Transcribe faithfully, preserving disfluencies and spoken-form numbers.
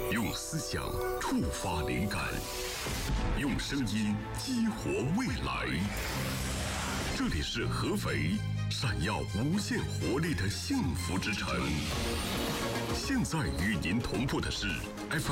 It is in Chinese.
用思想触发灵感，用声音激活未来。这里是合肥，闪耀无限活力的幸福之城。现在与您同步的是 F